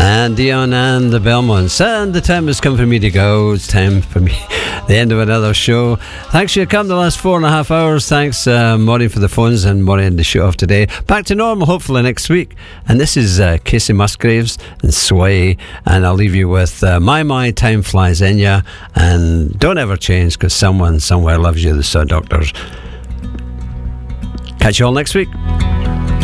And Dion and the Belmonts. And the time has come for me to go. It's time for me, the end of another show. Thanks for your come the last 4.5 hours. Thanks, Maureen, for the phones, and Maureen the show off today. Back to normal, hopefully, next week. And this is Casey Musgraves and Sway. And I'll leave you with My Time Flies In Ya. And don't ever change, because someone somewhere loves you, the Saw Doctors. Catch you all next week.